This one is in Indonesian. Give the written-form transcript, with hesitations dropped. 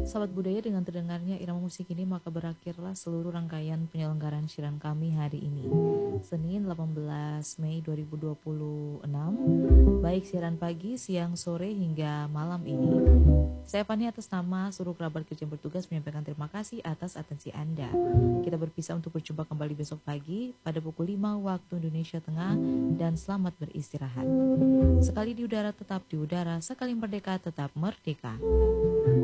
Sahabat budaya, dengan terdengarnya irama musik ini maka berakhirlah seluruh rangkaian penyelenggaraan siaran kami hari ini. Senin 18 Mei 2026, baik siaran pagi, siang, sore hingga malam ini. Saya Fani atas nama seluruh kerabat kerja yang bertugas menyampaikan terima kasih atas atensi Anda. Kita berpisah untuk berjumpa kembali besok pagi pada pukul 5 waktu Indonesia Tengah, dan selamat beristirahat. Sekali di udara tetap di udara, sekali merdeka tetap merdeka.